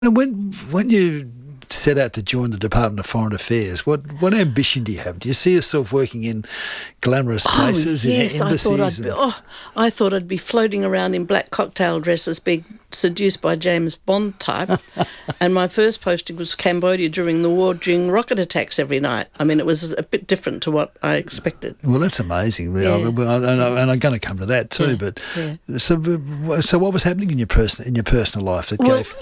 And when you set out to join the Department of Foreign Affairs, what ambition do you have? Do you see yourself working in glamorous places, yes, in embassies? I thought I'd be floating around in black cocktail dresses, being seduced by James Bond type. And my first posting was Cambodia during the war, during rocket attacks every night. I mean, it was a bit different to what I expected. Well, that's amazing, really. Yeah. And I'm going to come to that too. So what was happening in your personal life that gave?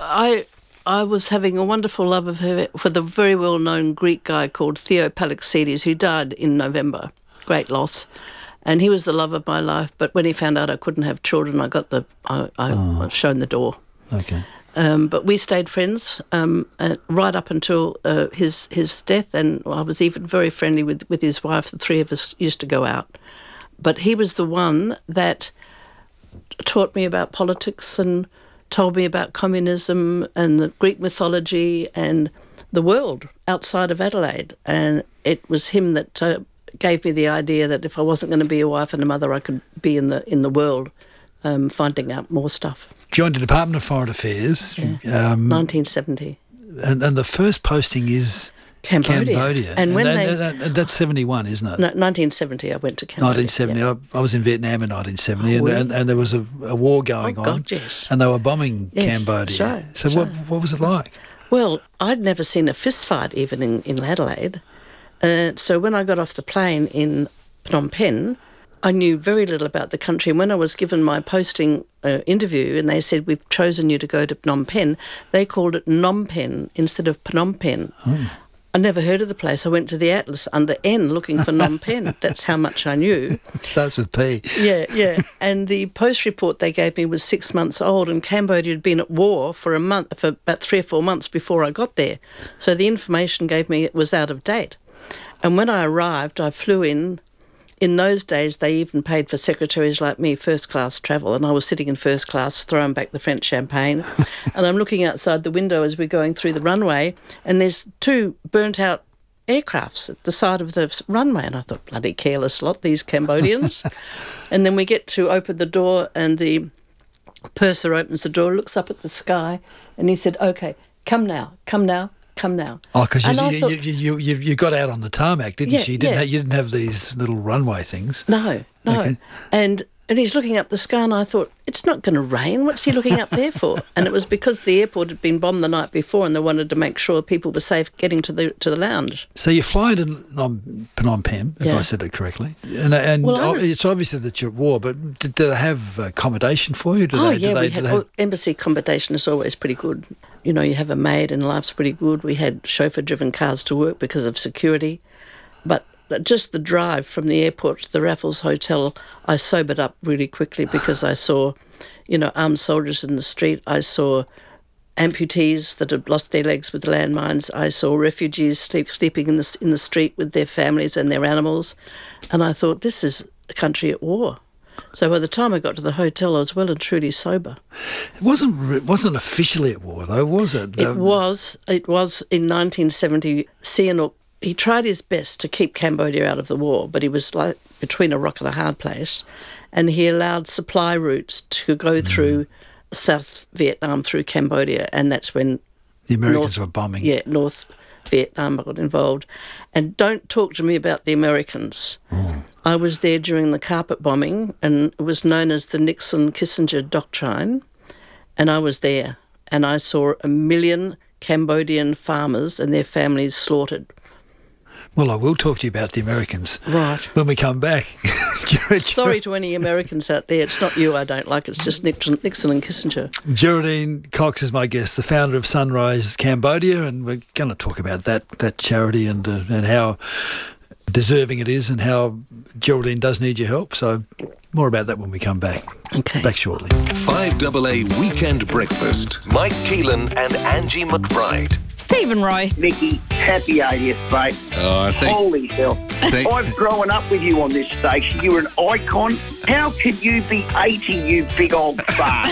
I was having a wonderful love of her for the very well-known Greek guy called Theo Palaxides, who died in November. Great loss. And he was the love of my life. But when he found out I couldn't have children, I was shown the door. Okay. But we stayed friends right up until his death, and I was even very friendly with his wife. The three of us used to go out. But he was the one that taught me about politics and told me about communism and the Greek mythology and the world outside of Adelaide. And it was him that gave me the idea that if I wasn't going to be a wife and a mother, I could be in the world finding out more stuff. Joined the Department of Foreign Affairs. 1970. And the first posting is Cambodia. And that's 71, isn't it? No, 1970 I went to Cambodia. 1970. Yeah. I was in Vietnam in 1970 and there was a war going on. God, yes. And they were bombing Yes, Cambodia. that's right, So what was it like? Well, I'd never seen a fist fight even in Adelaide. So when I got off the plane in Phnom Penh, I knew very little about the country. And when I was given my posting interview and they said, we've chosen you to go to Phnom Penh, they called it Phnom Penh instead of Phnom Penh. Oh. I never heard of the place. I went to the atlas under N looking for Phnom Penh. That's how much I knew. It starts with P. Yeah. And the post report they gave me was 6 months old, and Cambodia had been at war for about 3 or 4 months before I got there. So the information gave me it was out of date. And when I arrived, I flew in. In those days, they even paid for secretaries like me first-class travel, and I was sitting in first class, throwing back the French champagne, and I'm looking outside the window as we're going through the runway, and there's 2 burnt-out aircrafts at the side of the runway, and I thought, bloody careless lot, these Cambodians. And then we get to open the door, and the purser opens the door, looks up at the sky, and he said, OK, come now. Oh, because you got out on the tarmac, didn't you? You didn't have these little runway things. No. Okay. And he's looking up the sky, and I thought, it's not going to rain. What's he looking up there for? And it was because the airport had been bombed the night before, and they wanted to make sure people were safe getting to the lounge. So you fly to Phnom Penh, if I said it correctly, and it's obvious that you're at war. But did they have accommodation for you? Embassy accommodation is always pretty good. You know, you have a maid and life's pretty good. We had chauffeur-driven cars to work because of security. But just the drive from the airport to the Raffles Hotel, I sobered up really quickly because I saw, armed soldiers in the street. I saw amputees that had lost their legs with landmines. I saw refugees sleeping in the street with their families and their animals. And I thought, this is a country at war. So by the time I got to the hotel, I was well and truly sober. It wasn't officially at war, though, was it? It was in 1970. Sihanouk, he tried his best to keep Cambodia out of the war, but he was like between a rock and a hard place, and he allowed supply routes to go through South Vietnam through Cambodia, and that's when the Americans were bombing. Yeah, North Vietnam got involved. And don't talk to me about the Americans. Oh. I was there during the carpet bombing, and it was known as the Nixon-Kissinger Doctrine, and I was there, and I saw 1 million Cambodian farmers and their families slaughtered. Well, I will talk to you about the Americans when we come back. Sorry to any Americans out there. It's not you I don't like. It's just Nixon and Kissinger. Geraldine Cox is my guest, the founder of Sunrise Cambodia, and we're going to talk about that charity and how deserving it is and how Geraldine does need your help. So more about that when we come back. Okay. Back shortly. 5AA Weekend Breakfast. Mike Keelan and Angie McBride. Stephen Roy. Mickey, happy 80th, mate. Holy hell. I've grown up with you on this station. You're an icon. How could you be 80, you big old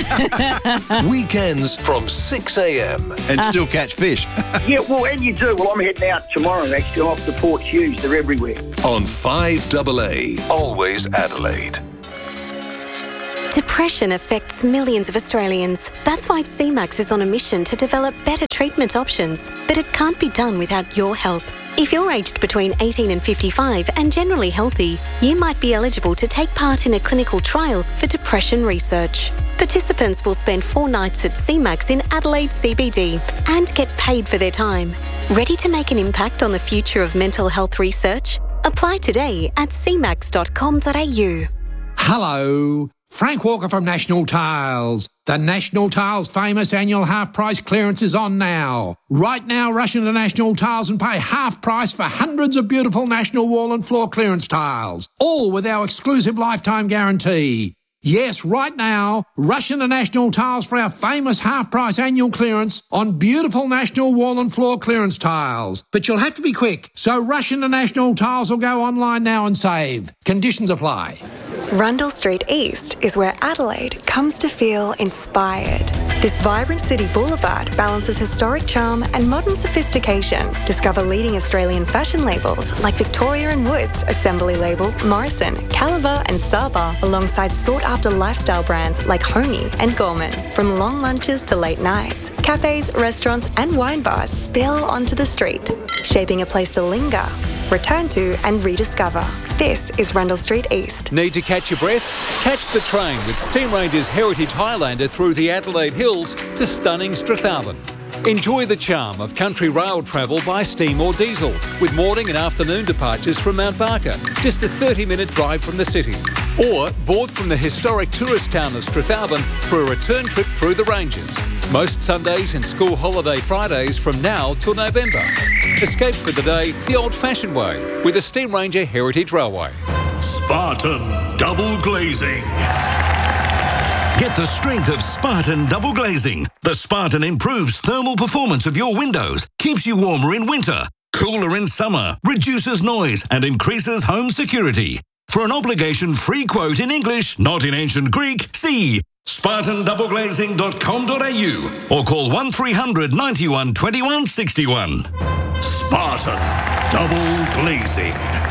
fart? Weekends from 6 a.m. And still catch fish. Yeah, well, and you do. Well, I'm heading out tomorrow, actually, off the Port Hughes. They're everywhere. On 5AA. Always Adelaide. To Depression affects millions of Australians. That's why CMAX is on a mission to develop better treatment options. But it can't be done without your help. If you're aged between 18 and 55 and generally healthy, you might be eligible to take part in a clinical trial for depression research. Participants will spend 4 nights at CMAX in Adelaide CBD and get paid for their time. Ready to make an impact on the future of mental health research? Apply today at cmax.com.au. Hello, Frank Walker from National Tiles. The National Tiles famous annual half price clearance is on now. Right now, rush into National Tiles and pay half price for hundreds of beautiful National wall and floor clearance tiles, all with our exclusive lifetime guarantee. Yes, right now, rush into National Tiles for our famous half-price annual clearance on beautiful National wall and floor clearance tiles. But you'll have to be quick, so rush into National Tiles or go online now and save. Conditions apply. Rundle Street East is where Adelaide comes to feel inspired. This vibrant city boulevard balances historic charm and modern sophistication. Discover leading Australian fashion labels like Victoria & Woods, Assembly Label, Morrison, Caliber and Saba, alongside sought-after lifestyle brands like Homey and Gorman. From long lunches to late nights, cafes, restaurants and wine bars spill onto the street, shaping a place to linger, return to and rediscover. This is Rundle Street East. Need to catch your breath? Catch the train with Steam Ranger's Heritage Highlander through the Adelaide Hills to stunning Strathalbyn. Enjoy the charm of country rail travel by steam or diesel, with morning and afternoon departures from Mount Barker, just a 30-minute drive from the city. Or board from the historic tourist town of Strathalbyn for a return trip through the Ranges. Most Sundays and school holiday Fridays from now till November. Escape for the day the old-fashioned way with the Steam Ranger Heritage Railway. Spartan Double Glazing. Get the strength of Spartan Double Glazing. The Spartan improves thermal performance of your windows, keeps you warmer in winter, cooler in summer, reduces noise and increases home security. For an obligation-free quote in English, not in ancient Greek, see spartandoubleglazing.com.au or call 1300 91 21 61. Spartan Double Glazing.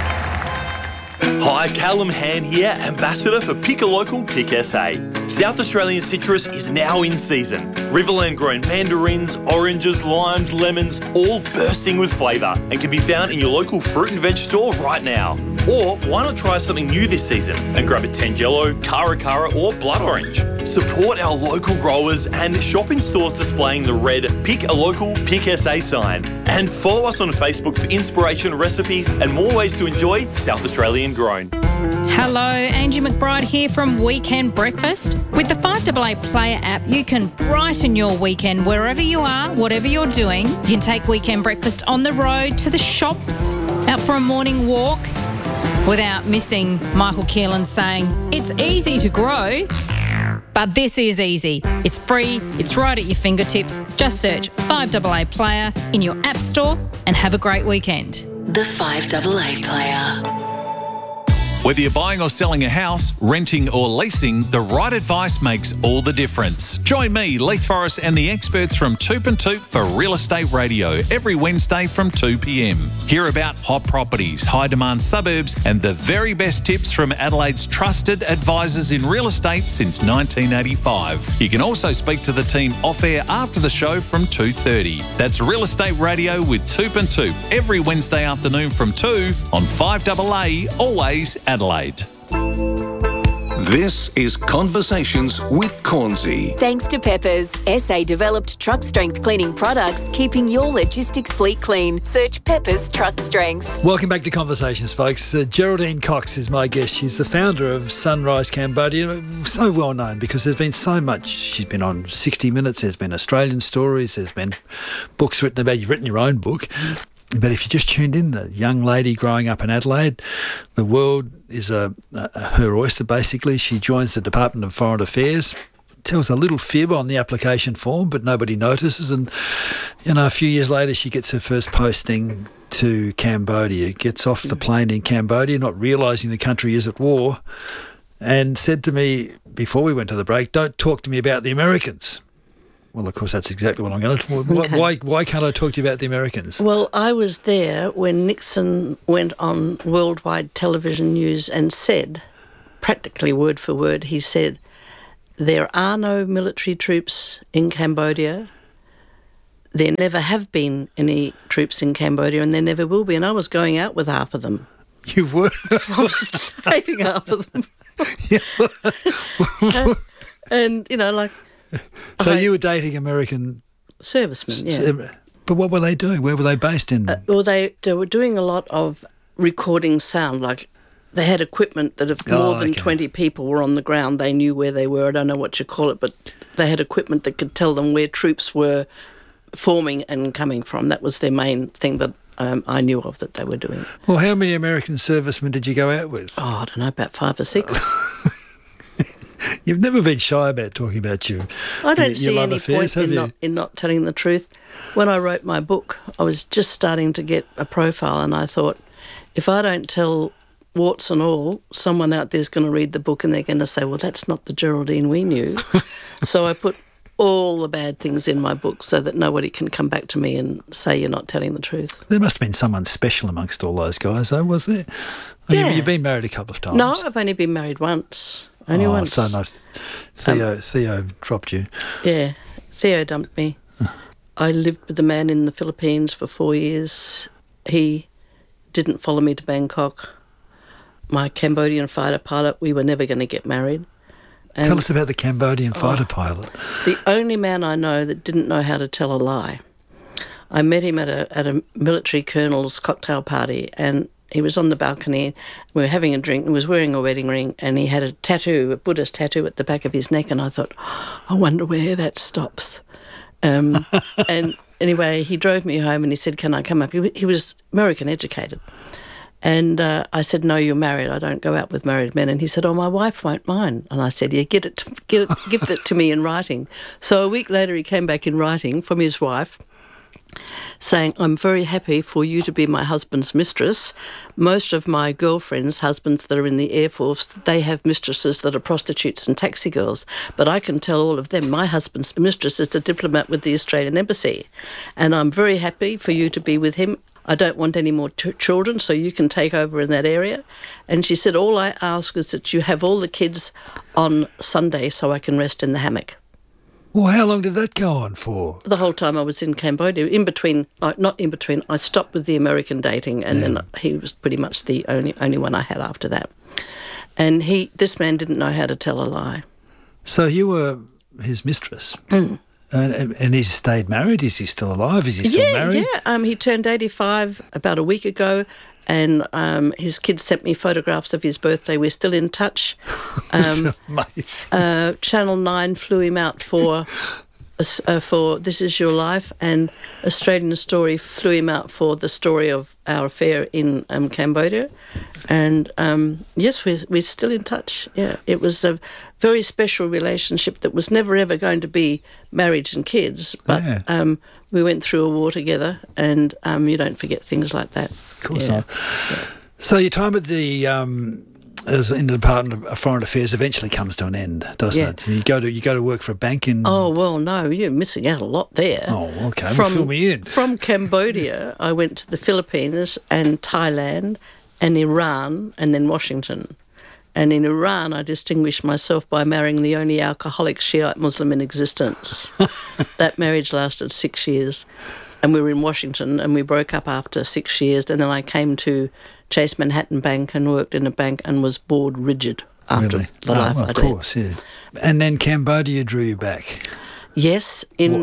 Hi, Callum Hand here, Ambassador for Pick a Local, Pick SA. South Australian citrus is now in season. Riverland grown mandarins, oranges, limes, lemons, all bursting with flavour and can be found in your local fruit and veg store right now. Or why not try something new this season and grab a Tangelo, Cara Cara or Blood Orange. Support our local growers and shop in stores displaying the red Pick a Local, Pick SA sign. And follow us on Facebook for inspiration, recipes and more ways to enjoy South Australian grown. Hello, Angie McBride here from Weekend Breakfast. With the 5AA Player app, you can brighten your weekend wherever you are, whatever you're doing. You can take Weekend Breakfast on the road, to the shops, out for a morning walk, without missing Michael Keelan saying, it's easy to grow, but this is easy. It's free, it's right at your fingertips. Just search 5AA Player in your app store and have a great weekend. The 5AA Player. Whether you're buying or selling a house, renting or leasing, the right advice makes all the difference. Join me, Leith Forrest, and the experts from Toop and Toop for Real Estate Radio every Wednesday from 2 p.m. Hear about hot properties, high-demand suburbs, and the very best tips from Adelaide's trusted advisors in real estate since 1985. You can also speak to the team off-air after the show from 2:30. That's Real Estate Radio with Toop and Toop every Wednesday afternoon from 2 on 5AA, always Adelaide. This is Conversations with Cornsey. Thanks to Peppers, SA developed truck strength cleaning products, keeping your logistics fleet clean. Search Peppers Truck Strength. Welcome back to Conversations, folks. Geraldine Cox is my guest. She's the founder of Sunrise Cambodia. So well known because there's been so much. She's been on 60 Minutes. There's been Australian stories. There's been books written about. You've written your own book. But if you just tuned in, the young lady growing up in Adelaide, the world is her oyster, basically. She joins the Department of Foreign Affairs, tells a little fib on the application form, but nobody notices. And, a few years later, she gets her first posting to Cambodia, gets off the plane in Cambodia, not realising the country is at war, and said to me before we went to the break, don't talk to me about the Americans. Well, of course, that's exactly what I'm going to talk about. Why can't I talk to you about the Americans? Well, I was there when Nixon went on worldwide television news and said, practically word for word, he said, there are no military troops in Cambodia. There never have been any troops in Cambodia, and there never will be. And I was going out with half of them. You were? I was dating half of them. And, you know, like... So you were dating American... Servicemen, yeah. But what were they doing? Where were they based in? Well, they were doing a lot of recording sound. Like, they had equipment that if more than 20 people were on the ground, they knew where they were. I don't know what you call it, but they had equipment that could tell them where troops were forming and coming from. That was their main thing that I knew of that they were doing. Well, how many American servicemen did you go out with? Oh, I don't know, about 5 or 6. You've never been shy about talking about you. I don't see any point in not telling the truth. When I wrote my book, I was just starting to get a profile, and I thought, if I don't tell warts and all, someone out there's going to read the book and they're going to say, well, that's not the Geraldine we knew. So I put all the bad things in my book so that nobody can come back to me and say you're not telling the truth. There must have been someone special amongst all those guys, though, was there? Yeah. You've been married a couple of times. No, I've only been married once. Only once. So nice. Theo dropped you. Yeah, Theo dumped me. I lived with a man in the Philippines for 4 years. He didn't follow me to Bangkok. My Cambodian fighter pilot, we were never going to get married. And tell us about the Cambodian fighter pilot. The only man I know that didn't know how to tell a lie. I met him at a military colonel's cocktail party, and he was on the balcony. We were having a drink. He was wearing a wedding ring, and he had a tattoo, a Buddhist tattoo at the back of his neck, and I thought, I wonder where that stops. And anyway, he drove me home and he said, can I come up? He was American educated. And I said, no, you're married. I don't go out with married men. And he said, oh, my wife won't mind. And I said, yeah, give it to me in writing. So a week later he came back in writing from his wife saying, I'm very happy for you to be my husband's mistress. Most of my girlfriends' husbands that are in the Air Force, they have mistresses that are prostitutes and taxi girls. But I can tell all of them, my husband's mistress is a diplomat with the Australian Embassy. And I'm very happy for you to be with him. I don't want any more children, so you can take over in that area. And she said, all I ask is that you have all the kids on Sunday so I can rest in the hammock. Well, how long did that go on for? The whole time I was in Cambodia. Not in between. I stopped with the American dating, and then he was pretty much the only one I had after that. And this man didn't know how to tell a lie. So you were his mistress? Mm. And he stayed married? Is he still alive? Is he still married? Yeah. He turned 85 about a week ago, and his kids sent me photographs of his birthday. We're still in touch. Amazing. Channel 9 flew him out for This Is Your Life, and Australian Story flew him out for the story of our affair in Cambodia. And yes, we're still in touch. Yeah, it was a very special relationship that was never ever going to be marriage and kids, but we went through a war together, and you don't forget things like that. Of course not. Yeah. So your time at the as in the Department of Foreign Affairs eventually comes to an end, doesn't it? You go to work for a bank in... Oh, well, no, you're missing out a lot there. Oh, okay, fill me in. From Cambodia, I went to the Philippines and Thailand and Iran and then Washington. And in Iran, I distinguished myself by marrying the only alcoholic Shiite Muslim in existence. That marriage lasted 6 years. And we were in Washington, and we broke up after 6 years. And then I came to Chase Manhattan Bank and worked in a bank and was bored rigid after the life I led. Of course, yeah. And then Cambodia drew you back. Yes, in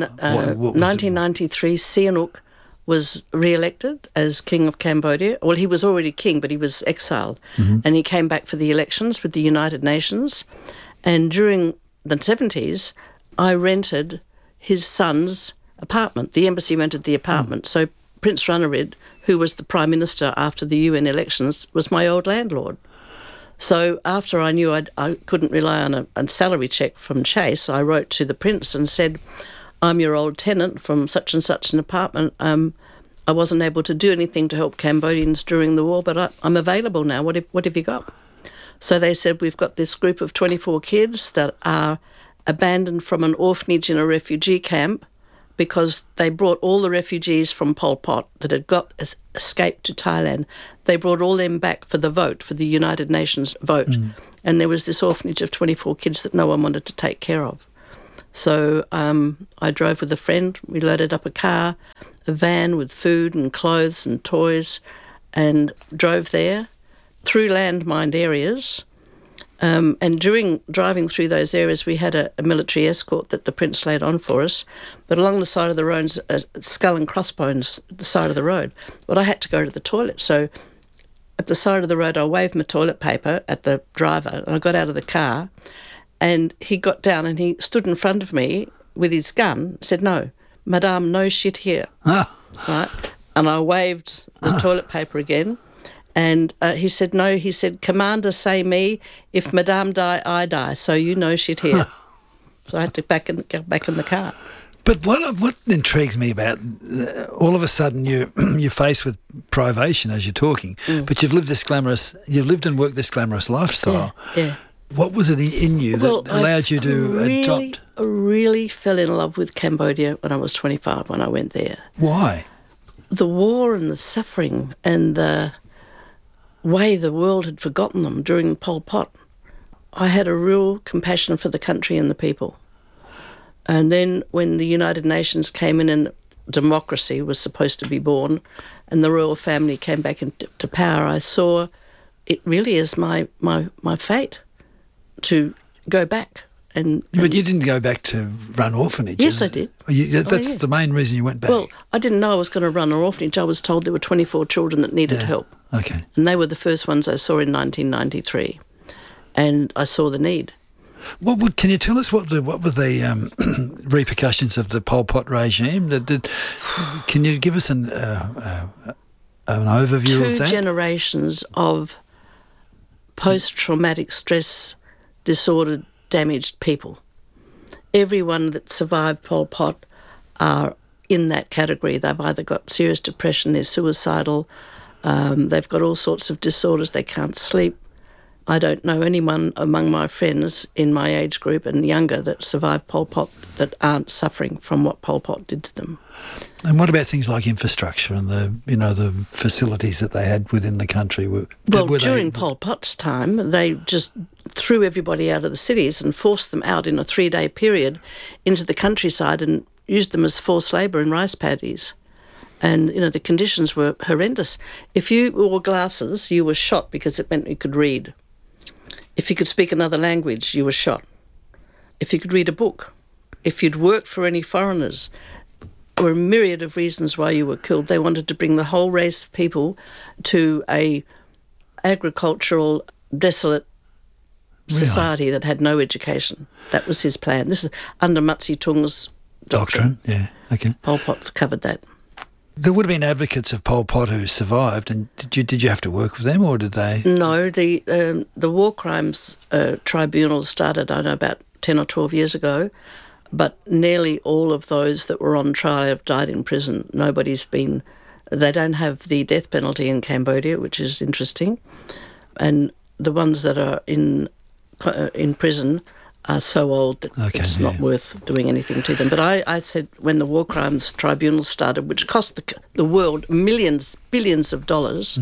1993, Sihanouk was re-elected as King of Cambodia. Well, he was already king, but he was exiled. Mm-hmm. And he came back for the elections with the United Nations. And during the 70s, I rented his son's apartment. The embassy rented the apartment. So Prince Ranariddh, who was the Prime Minister after the UN elections, was my old landlord. So after I knew I couldn't rely on a salary check from Chase, I wrote to the Prince and said, I'm your old tenant from such and such an apartment. I wasn't able to do anything to help Cambodians during the war, but I'm available now. What have you got? So they said, we've got this group of 24 kids that are abandoned from an orphanage in a refugee camp because they brought all the refugees from Pol Pot that had escaped to Thailand. They brought all them back for the vote, for the United Nations vote. And there was this orphanage of 24 kids that no one wanted to take care of. So I drove with a friend. We loaded up a van with food and clothes and toys, and drove there through landmined areas. And during driving through those areas, we had a military escort that the Prince laid on for us. But along the side of the road, skull and crossbones at the side of the road. But I had to go to the toilet. So at the side of the road, I waved my toilet paper at the driver, and I got out of the car, and he got down and he stood in front of me with his gun, said, "No, Madame, no shit here." Right? And I waved the toilet paper again. And he said, "No," he said, "Commander say me, if Madame die, I die, so you know shit here." So I had to get back in the car. But what intrigues me about all of a sudden you're faced with privation as you're talking, but you've lived and worked this glamorous lifestyle. Yeah. What was it in you that allowed you to adopt? I really fell in love with Cambodia when I was 25 when I went there. Why? The war and the suffering and the way the world had forgotten them during Pol Pot. I had a real compassion for the country and the people. And then when the United Nations came in and democracy was supposed to be born and the royal family came back into power, I saw it really as my fate to go back. But you didn't go back to run orphanages. Yes, I did. That's the main reason you went back. Well, I didn't know I was going to run an orphanage. I was told there were 24 children that needed help. Okay. And they were the first ones I saw in 1993. And I saw the need. Can you tell us what were the repercussions of the Pol Pot regime? Can you give us an overview of that? 2 generations of post-traumatic stress disorder damaged people. Everyone that survived Pol Pot are in that category. They've either got serious depression, they're suicidal, they've got all sorts of disorders, they can't sleep. I don't know anyone among my friends in my age group and younger that survived Pol Pot that aren't suffering from what Pol Pot did to them. And what about things like infrastructure and the facilities that they had within the country? During Pol Pot's time, they just threw everybody out of the cities and forced them out in a 3-day period into the countryside and used them as forced labour in rice paddies. And, the conditions were horrendous. If you wore glasses, you were shot because it meant you could read. If you could speak another language, you were shot. If you could read a book, if you'd worked for any foreigners, there were a myriad of reasons why you were killed. They wanted to bring the whole race of people to a agricultural, desolate society that had no education. That was his plan. This is under Mat Sey Tung's doctrine. Yeah, okay. Pol Pot covered that. There would have been advocates of Pol Pot who survived, and did you have to work with them, or did they? No, the War Crimes Tribunal started, I don't know, about 10 or 12 years ago, but nearly all of those that were on trial have died in prison. They don't have the death penalty in Cambodia, which is interesting, and the ones that are in prison are so old that it's not worth doing anything to them. But I said when the War Crimes Tribunal started, which cost the world millions, billions of dollars,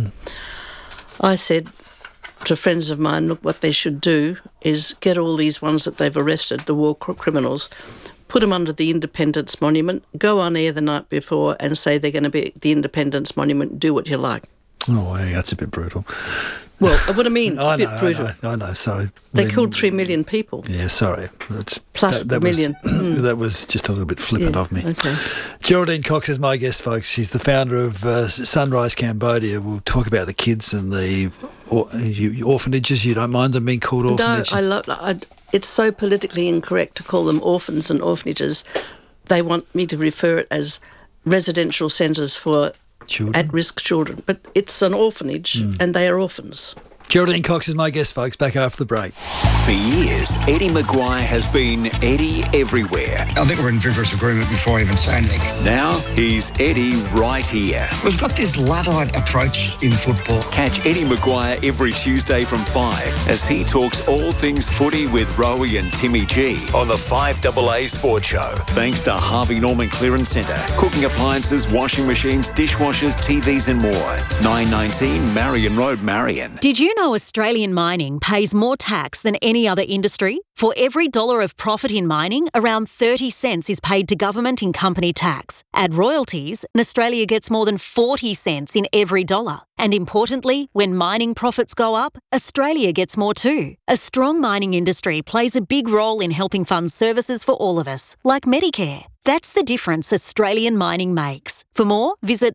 I said to friends of mine, look, what they should do is get all these ones that they've arrested, the war criminals, put them under the Independence Monument, go on air the night before and say they're going to be at the Independence Monument, do what you like. Oh, yeah, that's a bit brutal. Well, what I mean, a bit brutal. I know, sorry. They killed 3 million people. Yeah, sorry. Plus the million. That was just a little bit flippant of me. Okay. Geraldine Cox is my guest, folks. She's the founder of Sunrise Cambodia. We'll talk about the kids and the orphanages. You don't mind them being called orphanages? No, it's so politically incorrect to call them orphans and orphanages. They want me to refer it as residential centres for children? At-risk children. But it's an orphanage and they are orphans. Geraldine Cox is my guest, folks, back after the break. For years, Eddie Maguire has been Eddie everywhere. I think we're in vigorous agreement before I even say anything. Now he's Eddie right here. We've got this Luddite approach in football. Catch Eddie Maguire every Tuesday from 5 as he talks all things footy with Rowie and Timmy G on the 5AA Sports Show. Thanks to Harvey Norman Clearance Centre. Cooking appliances, washing machines, dishwashers, TVs and more. 919 Marion Road, Marion. Did you know Australian mining pays more tax than any other industry? For every $1 of profit in mining, around 30 cents is paid to government in company tax. Add royalties, and Australia gets more than 40 cents in every dollar. And importantly, when mining profits go up, Australia gets more too. A strong mining industry plays a big role in helping fund services for all of us, like Medicare. That's the difference Australian mining makes. For more, visit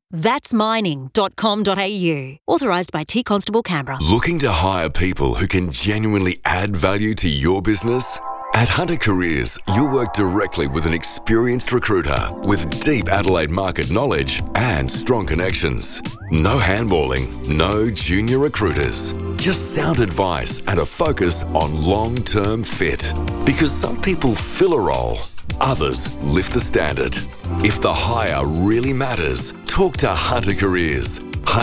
thatsmining.com.au. Authorised by T Constable Canberra. Looking to hire people who can genuinely add value to your business? At Hunter Careers, you'll work directly with an experienced recruiter with deep Adelaide market knowledge and strong connections. No handballing, no junior recruiters. Just sound advice and a focus on long-term fit. Because some people fill a role, others lift the standard. If the hire really matters, talk to Hunter Careers.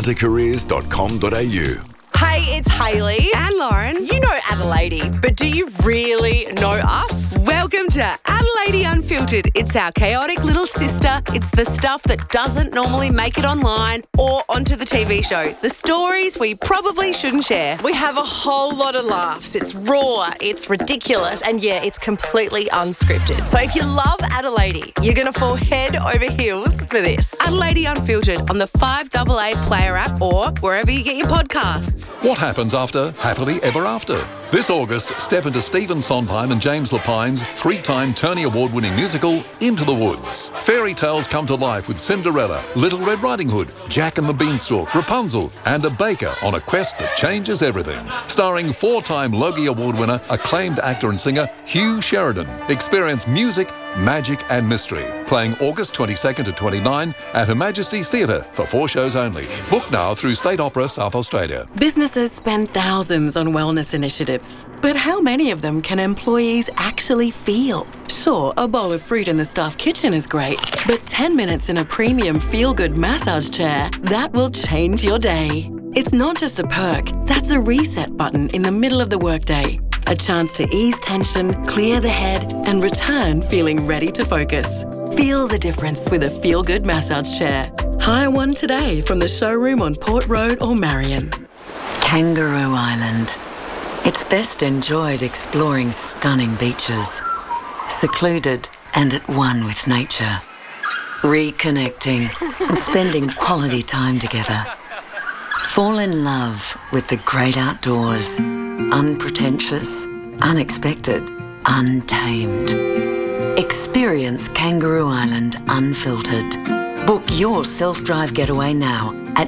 huntercareers.com.au. Hey, it's Hayley and Lauren. You know Adelaide, but do you really know us? Welcome to Adelaide Unfiltered. It's our chaotic little sister. It's the stuff that doesn't normally make it online or onto the TV show. The stories we probably shouldn't share. We have a whole lot of laughs. It's raw, it's ridiculous, and yeah, it's completely unscripted. So if you love Adelaide, you're going to fall head over heels for this. Adelaide Unfiltered on the 5AA Player app or wherever you get your podcasts. What happens after Happily Ever After? This August, step into Stephen Sondheim and James Lapine's 3-time Tony Award-winning musical, Into the Woods. Fairy tales come to life with Cinderella, Little Red Riding Hood, Jack and the Beanstalk, Rapunzel, and a baker on a quest that changes everything. Starring 4-time Logie Award winner, acclaimed actor and singer Hugh Sheridan. Experience music, magic and mystery. Playing August 22nd to 29 at Her Majesty's Theatre for 4 shows only. Book now through State Opera South Australia. Businesses spend thousands on wellness initiatives, but how many of them can employees actually feel? Sure, a bowl of fruit in the staff kitchen is great, but 10 minutes in a premium feel-good massage chair, that will change your day. It's not just a perk, that's a reset button in the middle of the workday. A chance to ease tension, clear the head, and return feeling ready to focus. Feel the difference with a feel-good massage chair. Hire one today from the showroom on Port Road or Marion. Kangaroo Island. It's best enjoyed exploring stunning beaches, secluded and at one with nature, reconnecting and spending quality time together. Fall in love with the great outdoors, unpretentious, unexpected, untamed. Experience Kangaroo Island Unfiltered. Book your self-drive getaway now at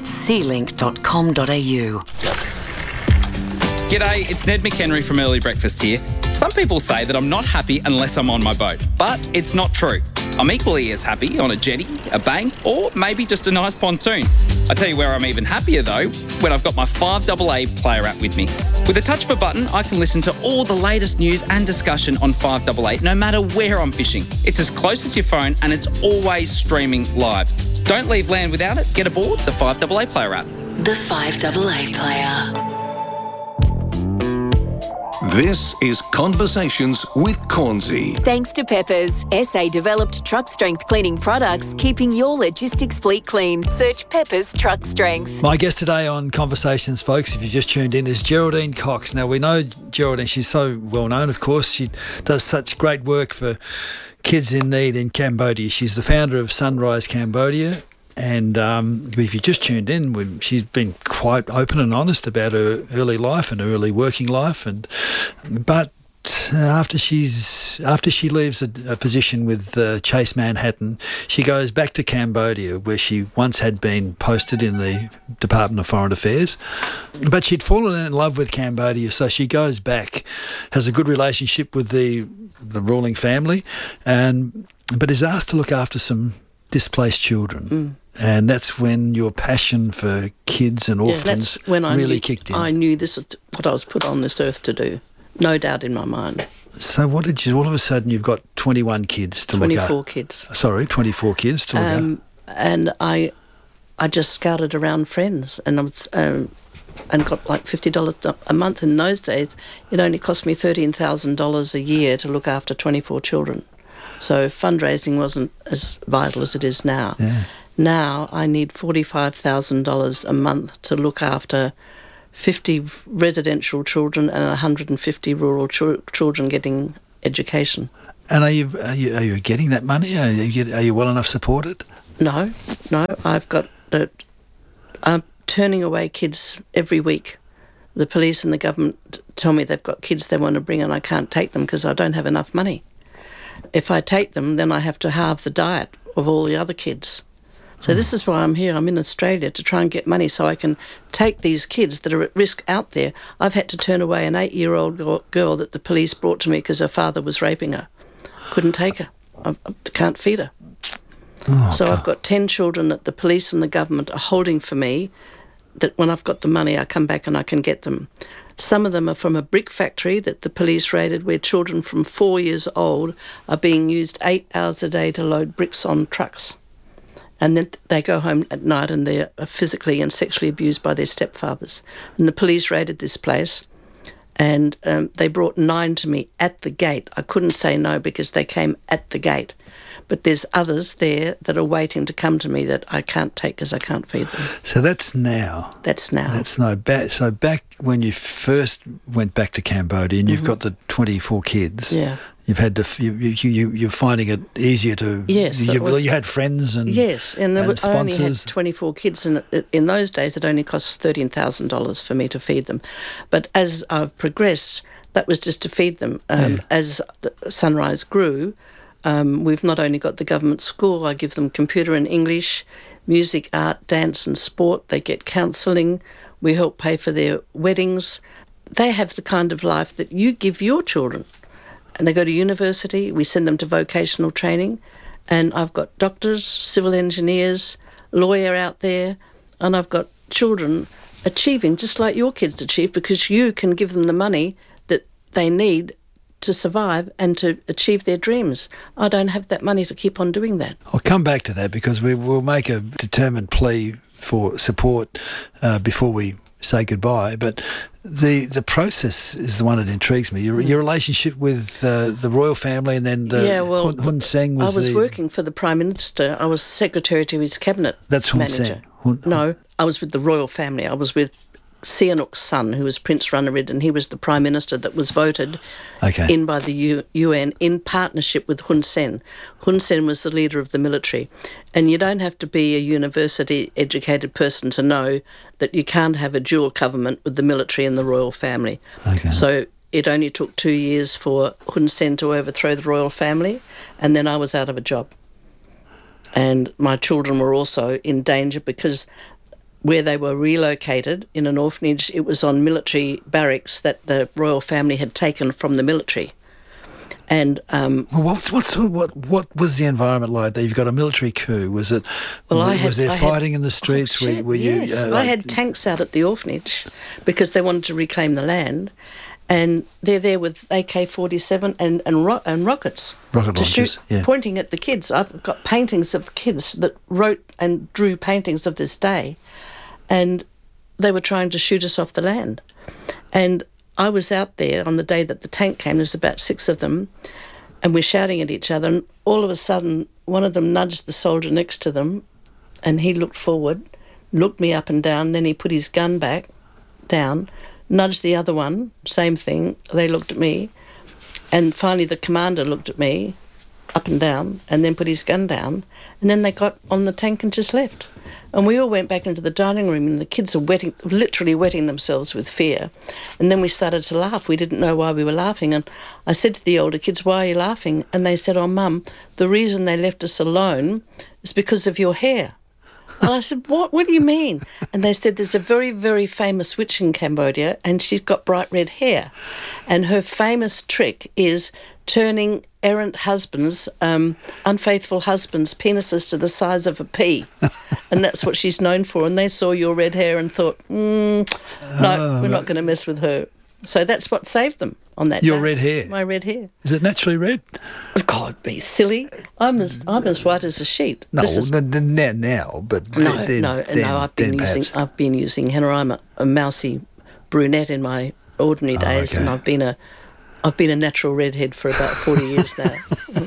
sealink.com.au. G'day, it's Ned McHenry from Early Breakfast here. Some people say that I'm not happy unless I'm on my boat, but it's not true. I'm equally as happy on a jetty, a bank, or maybe just a nice pontoon. I tell you where I'm even happier though, when I've got my 5AA Player app with me. With a touch of a button, I can listen to all the latest news and discussion on 5AA no matter where I'm fishing. It's as close as your phone and it's always streaming live. Don't leave land without it. Get aboard the 5AA Player app. The 5AA Player. This is Conversations with Cornsey. Thanks to Peppers, SA-developed truck strength cleaning products, keeping your logistics fleet clean. Search Peppers Truck Strength. My guest today on Conversations, folks, if you just tuned in, is Geraldine Cox. Now, we know Geraldine, she's so well known, of course. She does such great work for kids in need in Cambodia. She's the founder of Sunrise Cambodia. And if you just tuned in, she's been quite open and honest about her early life and her early working life. But after she leaves a position with Chase Manhattan, she goes back to Cambodia, where she once had been posted in the Department of Foreign Affairs. But she'd fallen in love with Cambodia, so she goes back, has a good relationship with the ruling family, but is asked to look after some displaced children. And that's when your passion for kids and orphans that's when really kicked in. I knew this is what I was put on this earth to do. No doubt in my mind. So what did you, all of a sudden you've got 21 kids to look at? 24 kids. Sorry, 24 kids to look at. And I just scouted around friends and I was... and got like $50 a month. In those days, it only cost me $13,000 a year to look after 24 children. So fundraising wasn't as vital as it is now. Yeah. Now I need $45,000 a month to look after 50 residential children and 150 rural children getting education. And are you getting that money? Are you well enough supported? No. I've got I'm turning away kids every week. The police and the government tell me they've got kids they want to bring and I can't take them because I don't have enough money. If I take them, then I have to halve the diet of all the other kids. So this is why I'm here. I'm in Australia to try and get money so I can take these kids that are at risk out there. I've had to turn away an 8-year-old girl that the police brought to me because her father was raping her. Couldn't take her. I can't feed her. So I've got 10 children that the police and the government are holding for me, that when I've got the money, I come back and I can get them. Some of them are from a brick factory that the police raided where children from 4 years old are being used 8 hours a day to load bricks on trucks. And then they go home at night and they're physically and sexually abused by their stepfathers. And the police raided this place and they brought 9 to me at the gate. I couldn't say no because they came at the gate. But there's others there that are waiting to come to me that I can't take because I can't feed them. So that's now. That's now. That's no back. So back when you first went back to Cambodia and you've got the 24 kids. Yeah. You've had to. You're finding it easier to. Yes. You had friends and. Yes, and sponsors. I only had 24 kids, and in those days it only cost $13,000 for me to feed them. But as I've progressed, that was just to feed them. As Sunrise grew. We've not only got the government school, I give them computer and English, music, art, dance and sport. They get counselling. We help pay for their weddings. They have the kind of life that you give your children. And they go to university. We send them to vocational training. And I've got doctors, civil engineers, lawyer out there. And I've got children achieving just like your kids achieve because you can give them the money that they need to survive and to achieve their dreams. I don't have that money to keep on doing that. I'll come back to that because we will make a determined plea for support before we say goodbye. But the process is the one that intrigues me. Your relationship with the royal family and then Hun Sen was I was working for the Prime Minister. I was secretary to his cabinet That's Hun manager. Sen. No, I was with the royal family. I was with Sihanouk's son, who was Prince Ranariddh, and he was the Prime Minister that was voted in by the UN in partnership with Hun Sen. Hun Sen was the leader of the military. And you don't have to be a university-educated person to know that you can't have a dual government with the military and the royal family. Okay. So it only took 2 years for Hun Sen to overthrow the royal family, and then I was out of a job. And my children were also in danger because where they were relocated in an orphanage, it was on military barracks that the royal family had taken from the military. And what was the environment like there? You've got a military coup. Was it? Was there fighting in the streets? Yes, I had tanks out at the orphanage because they wanted to reclaim the land, and they're there with AK-47 and rockets. Rocket to launchers, shoot, yeah. pointing at the kids. I've got paintings of the kids that wrote and drew paintings of this day. And they were trying to shoot us off the land. And I was out there on the day that the tank came. There's about 6 of them. And we're shouting at each other. And all of a sudden, one of them nudged the soldier next to them. And he looked forward, looked me up and down. Then he put his gun back down, nudged the other one, same thing. They looked at me. And finally the commander looked at me, up and down, and then put his gun down. And then they got on the tank and just left. And we all went back into the dining room and the kids are literally wetting themselves with fear. And then we started to laugh. We didn't know why we were laughing. And I said to the older kids, "Why are you laughing?" And they said, "Oh, Mum, the reason they left us alone is because of your hair." And I said, what do you mean? And they said, there's a very, very famous witch in Cambodia and she's got bright red hair. And her famous trick is turning errant husbands, unfaithful husbands' penises to the size of a pea. and that's what she's known for. And they saw your red hair and thought, no, we're not going to mess with her. So that's what saved them on that Your day. red hair? My red hair. Is it naturally red? God, be silly. I'm as white as a sheet. No, now, but then I've been using henna. I'm a mousy brunette in my ordinary days, and I've been a natural redhead for about 40 years now.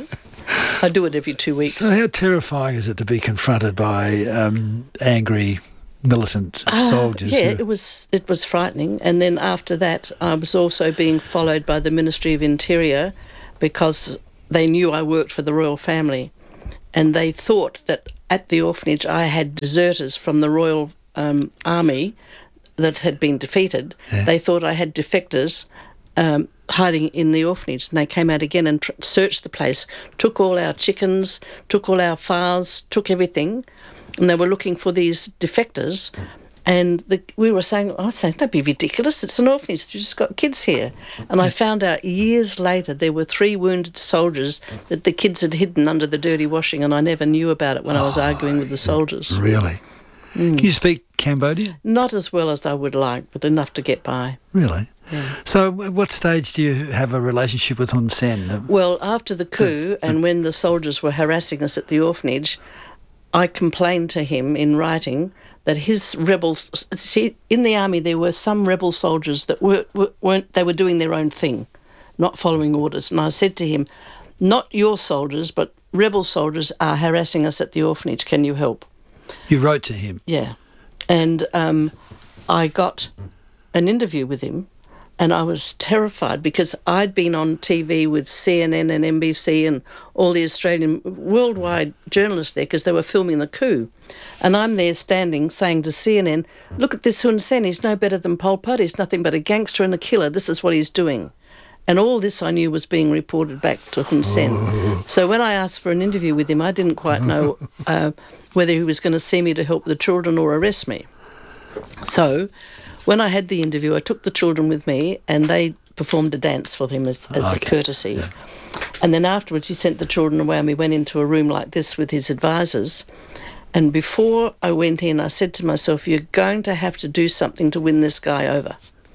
I do it every 2 weeks. So how terrifying is it to be confronted by angry militant soldiers? Yeah, it was frightening. And then after that, I was also being followed by the Ministry of Interior because they knew I worked for the royal family, and they thought that at the orphanage I had deserters from the royal army that had been defeated. Yeah. They thought I had defectors hiding in the orphanage, and they came out again and searched the place, took all our chickens, took all our files, took everything, and they were looking for these defectors. And I was saying, don't be ridiculous, it's an orphanage, you've just got kids here. And I found out years later there were 3 wounded soldiers that the kids had hidden under the dirty washing, and I never knew about it when I was arguing with the soldiers. Really? Can you speak Cambodian? Not as well as I would like, but enough to get by. Really? Yeah. So at what stage do you have a relationship with Hun Sen? Well, after the coup and when the soldiers were harassing us at the orphanage, I complained to him in writing that his rebels... See, in the army there were some rebel soldiers that they were doing their own thing, not following orders. And I said to him, not your soldiers, but rebel soldiers are harassing us at the orphanage. Can you help? You wrote to him? Yeah. And I got an interview with him, and I was terrified because I'd been on TV with CNN and NBC and all the Australian worldwide journalists there because they were filming the coup. And I'm there standing saying to CNN, look at this Hun Sen, he's no better than Pol Pot, he's nothing but a gangster and a killer, this is what he's doing. And all this I knew was being reported back to Hun Sen. So when I asked for an interview with him, I didn't quite know whether he was going to see me to help the children or arrest me. So when I had the interview, I took the children with me and they performed a dance for him as a courtesy. Yeah. And then afterwards he sent the children away and we went into a room like this with his advisors. And before I went in, I said to myself, you're going to have to do something to win this guy over.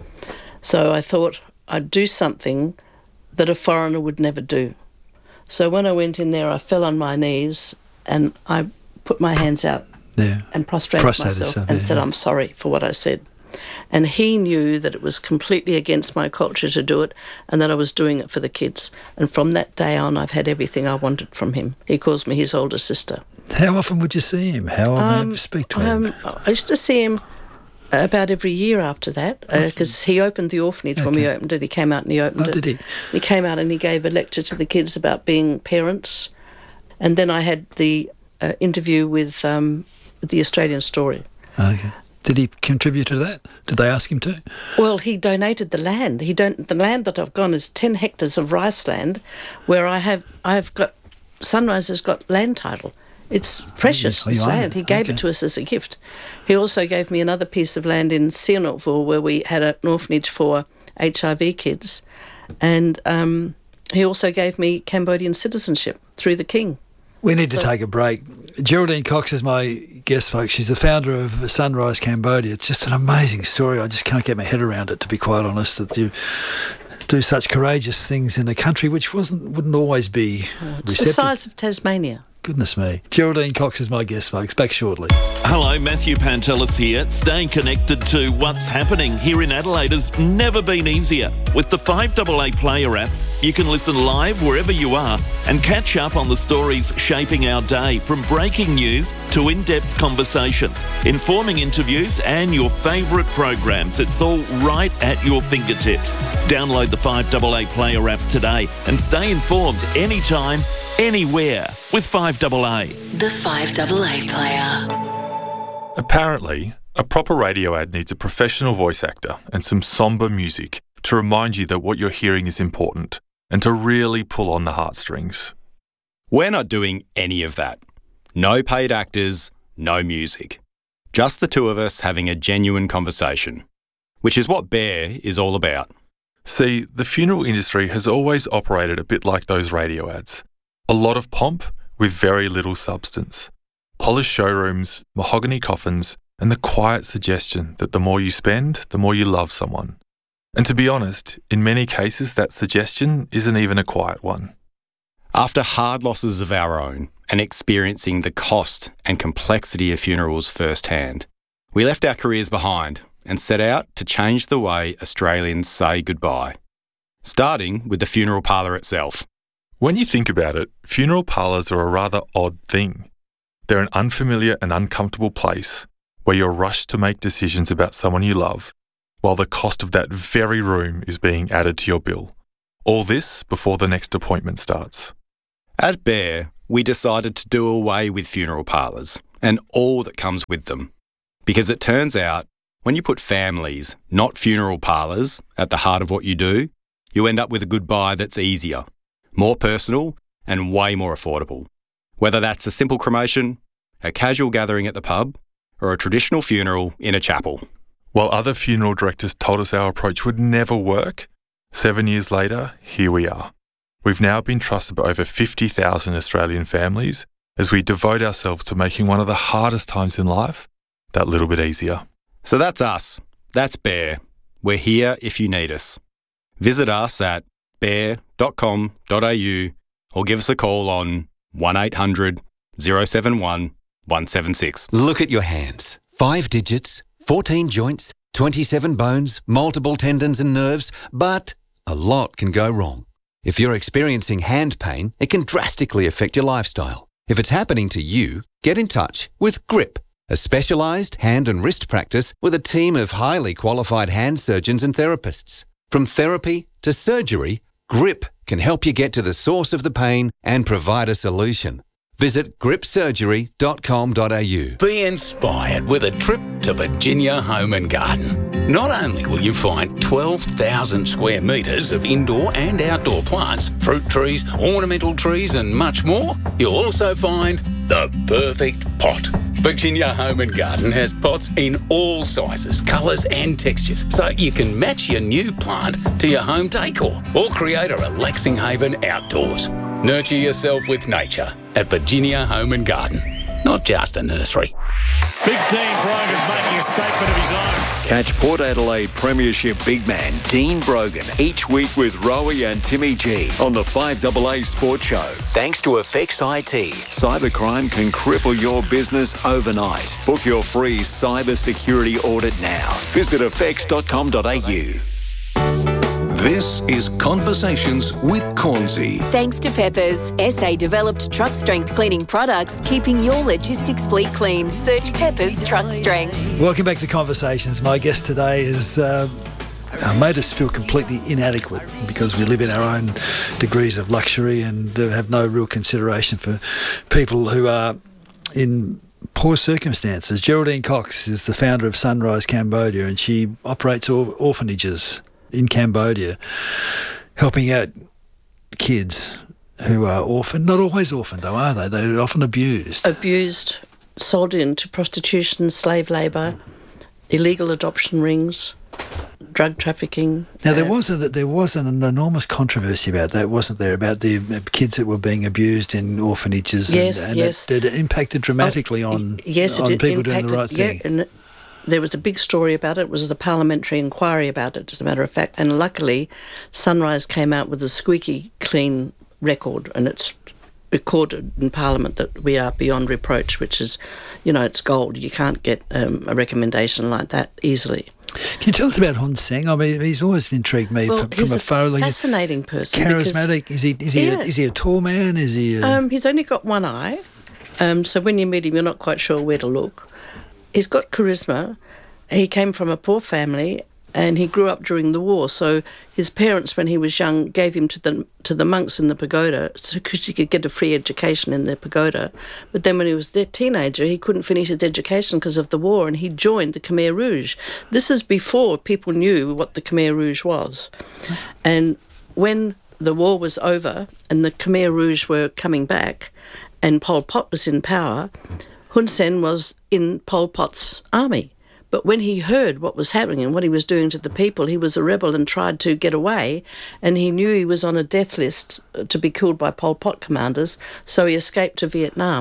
So I thought I'd do something that a foreigner would never do. So when I went in there, I fell on my knees and I put my hands out and prostrated myself and said, I'm sorry for what I said. And he knew that it was completely against my culture to do it and that I was doing it for the kids. And from that day on, I've had everything I wanted from him. He calls me his older sister. How often would you see him? How often would you speak to him? I used to see him about every year after that because he opened the orphanage when we opened it. He came out and he opened it. Did he? He came out and he gave a lecture to the kids about being parents. And then I had the interview with the Australian Story. Okay. Did he contribute to that? Did they ask him to? Well, he donated the land. The land that I've gone is 10 hectares of rice land where I've got... Sunrise has got land title. It's precious, this land. He gave it to us as a gift. He also gave me another piece of land in Sihanoukville where we had an orphanage for HIV kids. And he also gave me Cambodian citizenship through the King. We need to take a break. Geraldine Cox is my guest, folks. She's the founder of Sunrise Cambodia. It's just an amazing story. I just can't get my head around it, to be quite honest, that you do such courageous things in a country which wouldn't always be receptive. It's the size of Tasmania. Goodness me. Geraldine Cox is my guest, folks. Back shortly. Hello, Matthew Pantelis here. Staying connected to what's happening here in Adelaide has never been easier. With the 5AA Player app, you can listen live wherever you are and catch up on the stories shaping our day, from breaking news to in-depth conversations, informing interviews and your favourite programs. It's all right at your fingertips. Download the 5AA Player app today and stay informed anytime, anywhere with 5AA. The 5AA Player. Apparently, a proper radio ad needs a professional voice actor and some sombre music to remind you that what you're hearing is important and to really pull on the heartstrings. We're not doing any of that. No paid actors, no music. Just the two of us having a genuine conversation, which is what Bear is all about. See, the funeral industry has always operated a bit like those radio ads. A lot of pomp with very little substance. polished showrooms, mahogany coffins, and the quiet suggestion that the more you spend, the more you love someone. And to be honest, in many cases that suggestion isn't even a quiet one. After hard losses of our own and experiencing the cost and complexity of funerals firsthand, we left our careers behind and set out to change the way Australians say goodbye, starting with the funeral parlour itself. When you think about it, funeral parlours are a rather odd thing. They're an unfamiliar and uncomfortable place where you're rushed to make decisions about someone you love, while the cost of that very room is being added to your bill. All this before the next appointment starts. At Bear, we decided to do away with funeral parlours and all that comes with them. Because it turns out, when you put families, not funeral parlours, at the heart of what you do, you end up with a goodbye that's easier, more personal, and way more affordable. Whether that's a simple cremation, a casual gathering at the pub, or a traditional funeral in a chapel. While other funeral directors told us our approach would never work, 7 years later, here we are. We've now been trusted by over 50,000 Australian families as we devote ourselves to making one of the hardest times in life that little bit easier. So that's us. That's Bear. We're here if you need us. Visit us at bear.com.au or give us a call on 1800 071 176. Look at your hands. 5 digits, 14 joints, 27 bones, multiple tendons and nerves, but a lot can go wrong. If you're experiencing hand pain, it can drastically affect your lifestyle. If it's happening to you, get in touch with GRIP, a specialised hand and wrist practice with a team of highly qualified hand surgeons and therapists. From therapy to surgery, GRIP can help you get to the source of the pain and provide a solution. Visit gripsurgery.com.au. Be inspired with a trip to Virginia Home and Garden. Not only will you find 12,000 square metres of indoor and outdoor plants, fruit trees, ornamental trees and much more, you'll also find the perfect pot. Virginia Home and Garden has pots in all sizes, colours and textures, so you can match your new plant to your home decor or create a relaxing haven outdoors. Nurture yourself with nature at Virginia Home and Garden, not just a nursery. Big Dean Brogan's making a statement of his own. Catch Port Adelaide Premiership big man Dean Brogan each week with Rowie and Timmy G on the 5AA Sports Show. Thanks to Effects IT. Cybercrime can cripple your business overnight. Book your free cyber security audit now. Visit effects.com.au. This is Conversations with Cornsey. Thanks to Peppers, SA-developed truck strength cleaning products, keeping your logistics fleet clean. Search Peppers Truck Strength. Welcome back to Conversations. My guest today has made us feel completely inadequate because we live in our own degrees of luxury and have no real consideration for people who are in poor circumstances. Geraldine Cox is the founder of Sunrise Cambodia, and she operates orphanages in Cambodia, helping out kids who are orphaned. Not always orphaned, though, are they? They're often abused. Abused, sold into prostitution, slave labour, illegal adoption rings, drug trafficking. Now, there was an enormous controversy about that, wasn't there, about the kids that were being abused in orphanages? Yes, and yes. It impacted dramatically on people doing the right thing. And there was a big story about it. It was the parliamentary inquiry about it, as a matter of fact. And luckily, Sunrise came out with a squeaky clean record, and it's recorded in Parliament that we are beyond reproach, which is, it's gold. You can't get a recommendation like that easily. Can you tell us about Hun Sen? I mean, he's always intrigued me from afar. He's a fascinating person. Charismatic. Is he a tall man? Is he? He's only got one eye, so when you meet him, you're not quite sure where to look. He's got charisma. He came from a poor family and he grew up during the war. So his parents, when he was young, gave him to the monks in the pagoda because he could get a free education in the pagoda. But then when he was a teenager, he couldn't finish his education because of the war, and he joined the Khmer Rouge. This is before people knew what the Khmer Rouge was. And when the war was over and the Khmer Rouge were coming back and Pol Pot was in power, Hun Sen was in Pol Pot's army. But when he heard what was happening and what he was doing to the people, he was a rebel and tried to get away, and he knew he was on a death list to be killed by Pol Pot commanders, so he escaped to Vietnam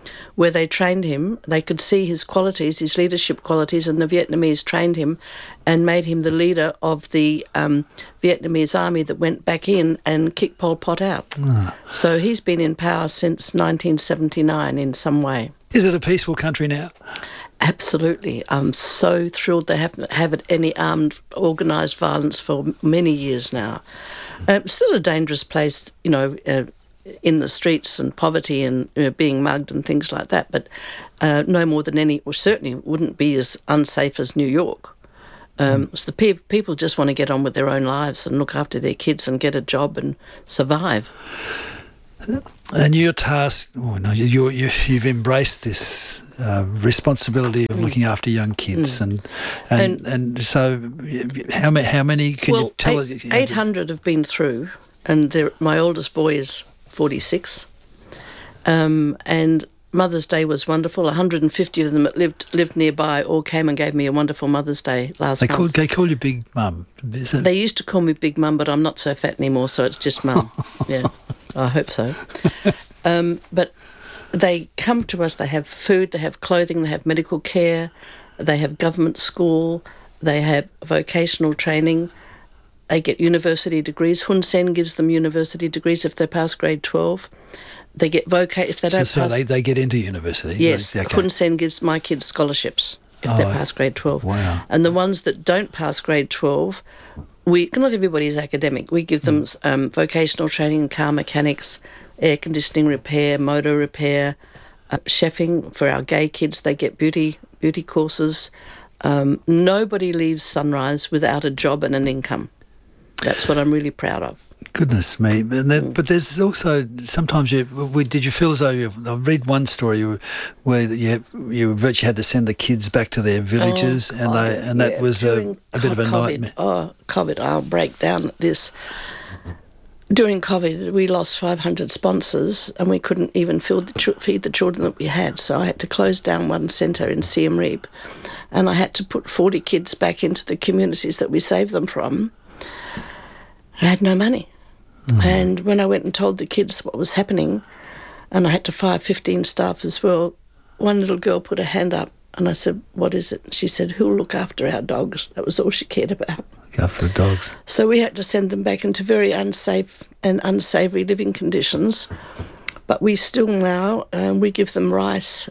where they trained him. They could see his qualities, his leadership qualities, and the Vietnamese trained him and made him the leader of the Vietnamese army that went back in and kicked Pol Pot out. So he's been in power since 1979 in some way. Is it a peaceful country now? Absolutely. I'm so thrilled they haven't had any armed, organised violence for many years now. Still a dangerous place, you know, in the streets and poverty and being mugged and things like that, but no more than any, or certainly wouldn't be as unsafe as New York. So the people just want to get on with their own lives and look after their kids and get a job and survive. And your task, you've embraced this responsibility of looking after young kids, and so how many can you tell us? 800 have been through, and my oldest boy is 46, and Mother's Day was wonderful. 150 of them that lived nearby all came and gave me a wonderful Mother's Day last month. They call you Big Mum, is it? They used to call me Big Mum, but I'm not so fat anymore, so it's just Mum. Yeah, I hope so. But they come to us, they have food, they have clothing, they have medical care, they have government school, they have vocational training, they get university degrees. Hun Sen gives them university degrees if they pass grade 12. They get if they don't pass... So they get into university? Yes, okay. Hun Sen gives my kids scholarships if they pass grade 12. Wow. And the ones that don't pass grade 12, not everybody is academic. We give them vocational training, car mechanics, air conditioning repair, motor repair, chefing. For our gay kids, they get beauty courses. Nobody leaves Sunrise without a job and an income. That's what I'm really proud of. Goodness me. But there's also, sometimes did you feel as though I read one story where you virtually had to send the kids back to their villages, that was a bit of a nightmare. COVID, I'll break down this. During COVID, we lost 500 sponsors and we couldn't even feed the children that we had. So I had to close down one centre in Siem Reap, and I had to put 40 kids back into the communities that we saved them from. I had no money. And when I went and told the kids what was happening, and I had to fire 15 staff as well, one little girl put her hand up and I said, "What is it?" She said, "Who'll look after our dogs?" That was all she cared about. Look after dogs. So we had to send them back into very unsafe and unsavoury living conditions. But we still now, we give them rice,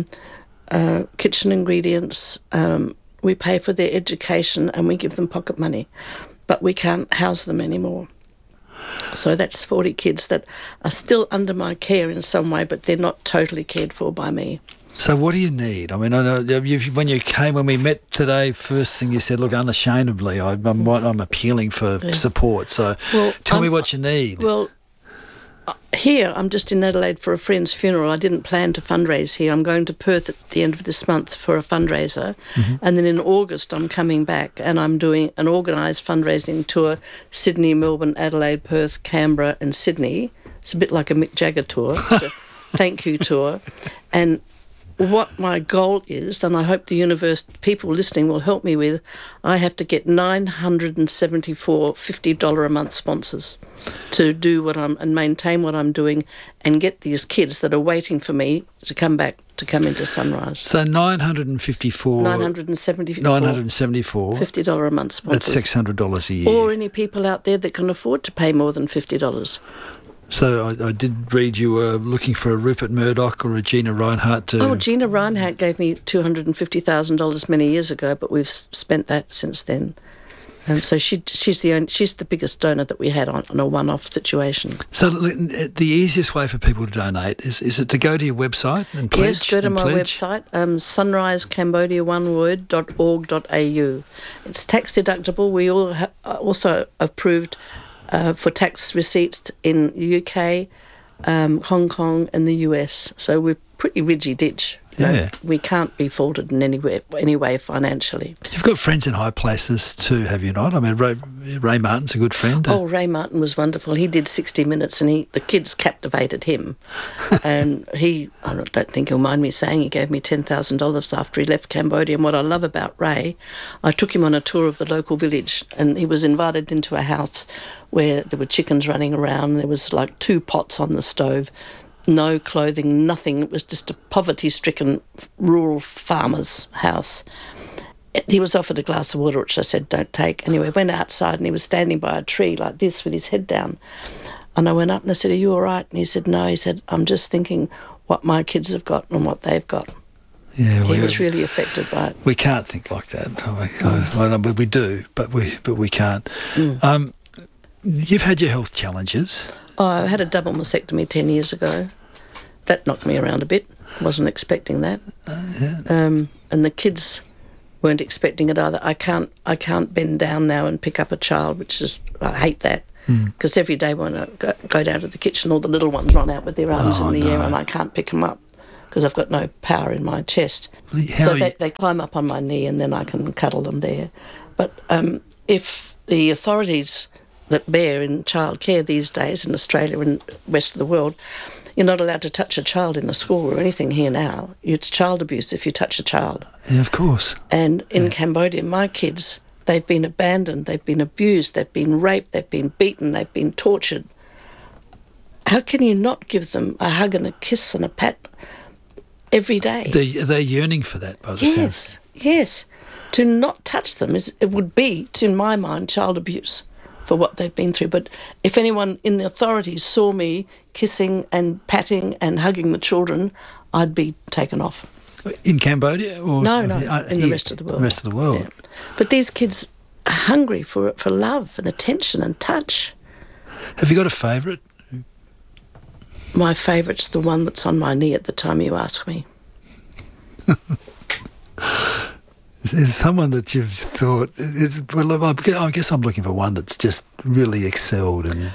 kitchen ingredients, we pay for their education and we give them pocket money. But we can't house them anymore. So that's 40 kids that are still under my care in some way, but they're not totally cared for by me. So what do you need? I mean, I know when we met today, first thing you said, look, unashamedly, I'm appealing for support. So tell me what you need. Well, here, I'm just in Adelaide for a friend's funeral. I didn't plan to fundraise here. I'm going to Perth at the end of this month for a fundraiser. And then in August, I'm coming back and I'm doing an organised fundraising tour, Sydney, Melbourne, Adelaide, Perth, Canberra and Sydney. It's a bit like a Mick Jagger tour. It's a thank you tour. And what my goal is, and I hope the universe people listening will help me with, I have to get 974 $50 a month sponsors to do and maintain what I'm doing and get these kids that are waiting for me to come into Sunrise. So 974 $50 a month sponsors. That's $600 a year. Or any people out there that can afford to pay more than $50. So I did read you were looking for a Rupert Murdoch or a Gina Reinhardt to... Oh, Gina Reinhardt gave me $250,000 many years ago, but we've spent that since then. And so she's the biggest donor that we had on a one-off situation. So the easiest way for people to donate is it to go to your website and pledge? Yes, go to my website, sunrisecambodia.org.au. It's tax deductible. We all also approved for tax receipts in the UK, Hong Kong and the US. So we're pretty ridgy-ditch. Yeah. We can't be faulted in any way financially. You've got friends in high places too, have you not? I mean, Ray Martin's a good friend. Oh, Ray Martin was wonderful. He did 60 Minutes and the kids captivated him. And I don't think he'll mind me saying, he gave me $10,000 after he left Cambodia. And what I love about Ray, I took him on a tour of the local village and he was invited into a house where there were chickens running around. There was like 2 pots on the stove. no clothing, nothing. It was just a poverty-stricken rural farmer's house. He was offered a glass of water, which I said, don't take. Anyway, went outside and he was standing by a tree like this with his head down. And I went up and I said, are you all right? And he said, no. He said, I'm just thinking what my kids have got and what they've got. Yeah, he was really affected by it. We can't think like that. Well, we do, but we can't. You've had your health challenges. Oh, I had a double mastectomy 10 years ago. That knocked me around a bit. Wasn't expecting that. And the kids weren't expecting it either. I can't bend down now and pick up a child, which is, I hate that. Because every day when I go down to the kitchen, all the little ones run out with their arms in the air and I can't pick them up because I've got no power in my chest. They climb up on my knee and then I can cuddle them there. But if the authorities that bear in childcare these days in Australia and the rest of the world, you're not allowed to touch a child in a school or anything here now. It's child abuse if you touch a child. Yeah, of course. And in Cambodia, my kids, they've been abandoned, they've been abused, they've been raped, they've been beaten, they've been tortured. How can you not give them a hug and a kiss and a pat every day? They're yearning for that, by the sense. Yes. To not touch them, it would be, to my mind, child abuse for what they've been through. But if anyone in the authorities saw me kissing and patting and hugging the children, I'd be taken off. In Cambodia? Or No, in the rest of the world. The rest of the world. Yeah. But these kids are hungry for love and attention and touch. Have you got a favourite? My favourite's the one that's on my knee at the time you ask me. Is someone that you've thought? I guess I'm looking for one that's just really excelled and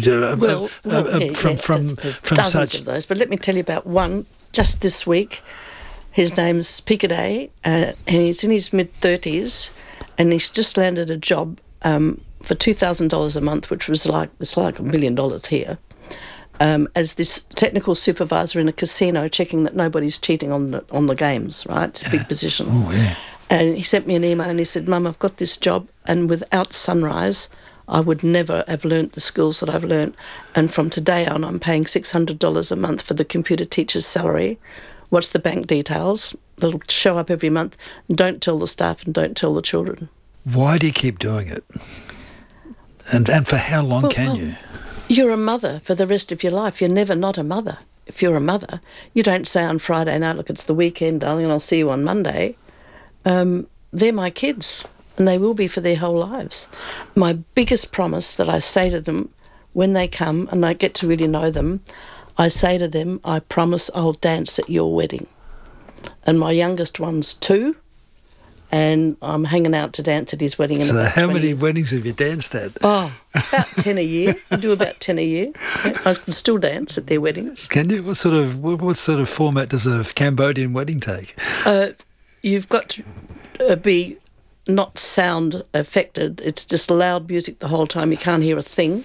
from dozens such of those. But let me tell you about one just this week. His name's Picaday, and he's in his mid-30s, and he's just landed a job for $2,000 a month, which was it's like $1 million here, as this technical supervisor in a casino, checking that nobody's cheating on the games. Right, it's a big position. Oh yeah. And he sent me an email and he said, Mum, I've got this job, and without Sunrise, I would never have learnt the skills that I've learnt. And from today on, I'm paying $600 a month for the computer teacher's salary. What's the bank details? That'll show up every month. Don't tell the staff and don't tell the children. Why do you keep doing it? And for how long can you? You're a mother for the rest of your life. You're never not a mother. If you're a mother, you don't say on Friday night, look, it's the weekend, darling, and I'll see you on Monday. They're my kids, and they will be for their whole lives. My biggest promise that I say to them when they come and I get to really know them, I say to them, I promise I'll dance at your wedding. And my youngest one's 2, and I'm hanging out to dance at his wedding. So how many weddings have you danced at? Oh, about 10 a year. I do about 10 a year. I can still dance at their weddings. Can you? What sort of format does a Cambodian wedding take? You've got to be not sound affected. It's just loud music the whole time. You can't hear a thing.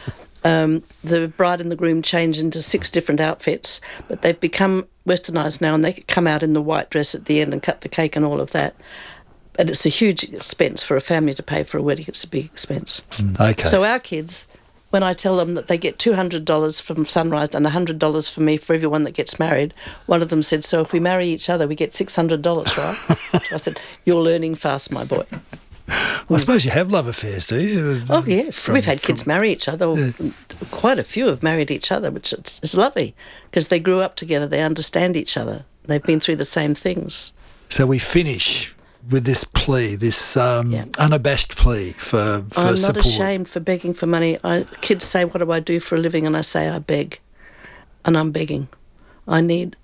The bride and the groom change into 6 different outfits, but they've become westernised now, and they come out in the white dress at the end and cut the cake and all of that. And it's a huge expense for a family to pay for a wedding. It's a big expense. Okay. So our kids, when I tell them that they get $200 from Sunrise and $100 for me for everyone that gets married, one of them said, so if we marry each other, we get $600, right? So I said, you're learning fast, my boy. Well, I suppose you have love affairs, do you? Oh, yes. We've had kids marry each other. Yeah. Quite a few have married each other, which is lovely because they grew up together. They understand each other. They've been through the same things. So we finish with this plea, this unabashed plea for I'm support. not ashamed for begging for money. Kids say, what do I do for a living? And I say, I beg. And I'm begging. I need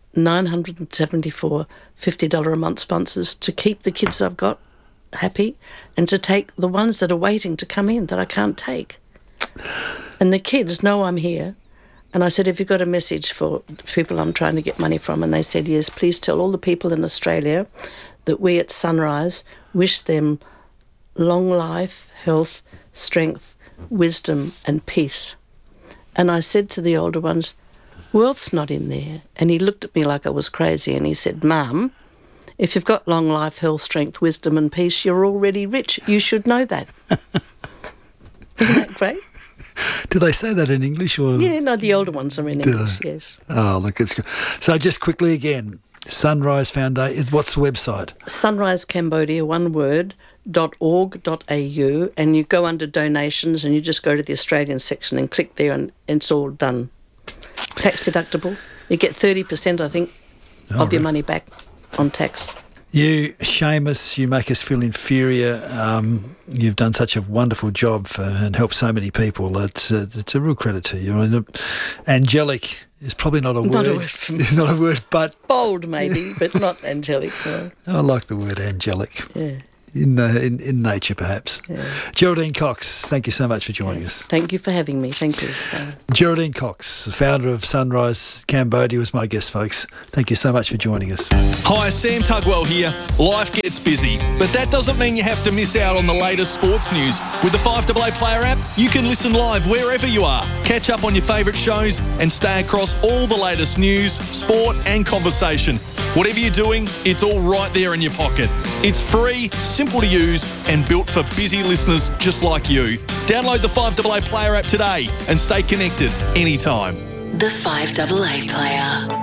974 $50 a month sponsors to keep the kids I've got happy and to take the ones that are waiting to come in that I can't take. And the kids know I'm here. And I said, have you got a message for people I'm trying to get money from? And they said, yes, please tell all the people in Australia that we at Sunrise wish them long life, health, strength, wisdom and peace. And I said to the older ones, wealth's not in there. And he looked at me like I was crazy and he said, Mum, if you've got long life, health, strength, wisdom and peace, you're already rich. You should know that. Isn't that great? Do they say that in English? Or? Yeah, no, the older ones are in English, yes. Oh, look, it's good. So just quickly again, Sunrise Foundation, what's the website? Sunrise Cambodia, one word, .org.au, and you go under donations and you just go to the Australian section and click there and it's all done. Tax deductible. You get 30%, I think, of your money back on tax. You shame us, you make us feel inferior. You've done such a wonderful job and helped so many people. It's a real credit to you. I mean, angelic is probably not a word. Not a word for me. Not a word, but... Bold, maybe, but not angelic. No. I like the word angelic. Yeah. In nature, perhaps. Yeah. Geraldine Cox, thank you so much for joining us. Thank you for having me. Thank you. Geraldine Cox, the founder of Sunrise Cambodia, was my guest, folks. Thank you so much for joining us. Hi, Sam Tugwell here. Life gets busy, but that doesn't mean you have to miss out on the latest sports news. With the 5AA Player app, you can listen live wherever you are, catch up on your favourite shows and stay across all the latest news, sport and conversation. Whatever you're doing, it's all right there in your pocket. It's free, simple to use and built for busy listeners just like you. Download the 5AA Player app today and stay connected anytime. The 5AA Player.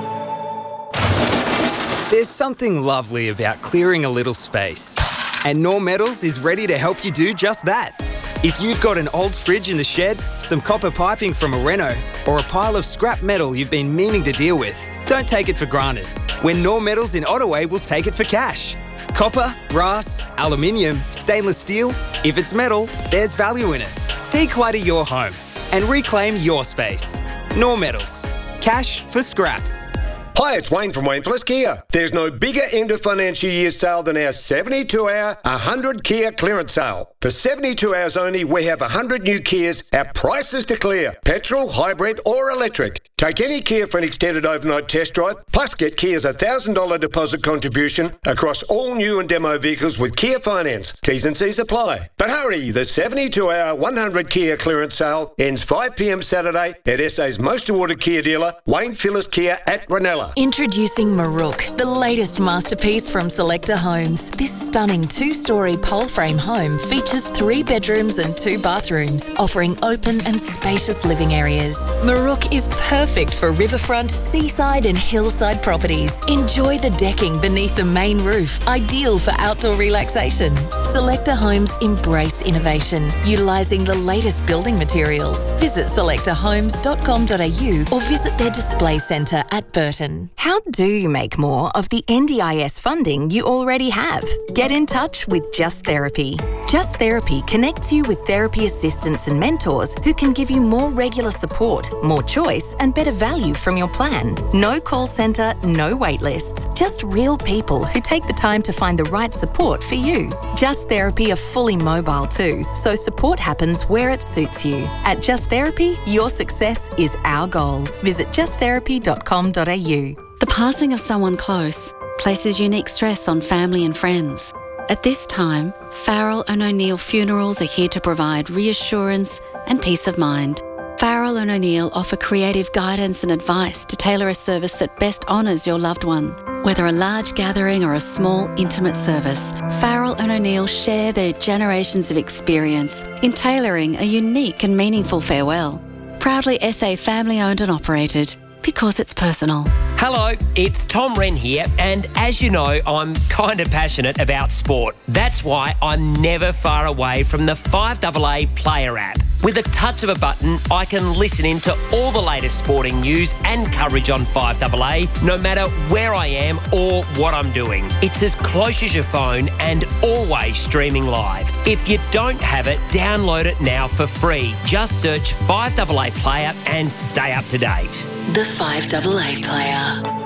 There's something lovely about clearing a little space. And Knorr Metals is ready to help you do just that. If you've got an old fridge in the shed, some copper piping from a reno, or a pile of scrap metal you've been meaning to deal with, don't take it for granted. When Knorr Metals in Ottaway will take it for cash. Copper, brass, aluminium, stainless steel, if it's metal, there's value in it. Declutter your home and reclaim your space. Knorr Metals. Cash for scrap. Hi, it's Wayne from Wayne Phillips Kia. There's no bigger end of financial year sale than our 72-hour 100 Kia clearance sale. For 72 hours only, we have 100 new Kias at prices to clear. Petrol, hybrid or electric. Take any Kia for an extended overnight test drive, plus get Kia's $1,000 deposit contribution across all new and demo vehicles with Kia Finance. T's and C's apply. But hurry, the 72-hour 100 Kia clearance sale ends 5 p.m. Saturday at SA's most awarded Kia dealer, Wayne Phillips Kia at Ranella. Introducing Maruk, the latest masterpiece from Selector Homes. This stunning 2-storey pole frame home features 3 bedrooms and 2 bathrooms, offering open and spacious living areas. Maruk is perfect for riverfront, seaside and hillside properties. Enjoy the decking beneath the main roof, ideal for outdoor relaxation. Selector Homes embrace innovation, utilising the latest building materials. Visit selectorhomes.com.au or visit their display centre at Burton. How do you make more of the NDIS funding you already have? Get in touch with Just Therapy. Just Therapy connects you with therapy assistants and mentors who can give you more regular support, more choice and better value from your plan. No call centre, no wait lists. Just real people who take the time to find the right support for you. Just Therapy are fully mobile too, so support happens where it suits you. At Just Therapy, your success is our goal. Visit justtherapy.com.au. The passing of someone close places unique stress on family and friends. At this time, Farrell & O'Neill Funerals are here to provide reassurance and peace of mind. Farrell & O'Neill offer creative guidance and advice to tailor a service that best honours your loved one. Whether a large gathering or a small, intimate service, Farrell & O'Neill share their generations of experience in tailoring a unique and meaningful farewell. Proudly SA family-owned and operated, because it's personal. Hello, it's Tom Wren here, and as you know, I'm kind of passionate about sport. That's why I'm never far away from the 5AA Player app. With a touch of a button, I can listen in to all the latest sporting news and coverage on 5AA, no matter where I am or what I'm doing. It's as close as your phone and always streaming live. If you don't have it, download it now for free. Just search 5AA Player and stay up to date. The 5AA Player.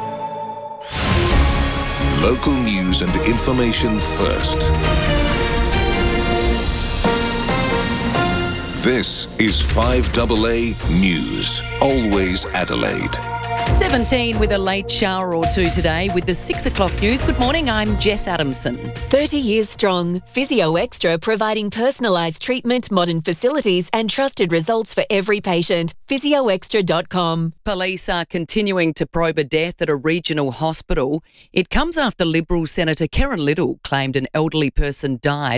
Local news and information first. This is 5AA News, always Adelaide. 17 with a late shower or two today with the 6 o'clock news. Good morning, I'm Jess Adamson. 30 years strong. Physio Extra providing personalised treatment, modern facilities and trusted results for every patient. PhysioExtra.com. Police are continuing to probe a death at a regional hospital. It comes after Liberal Senator Karen Little claimed an elderly person died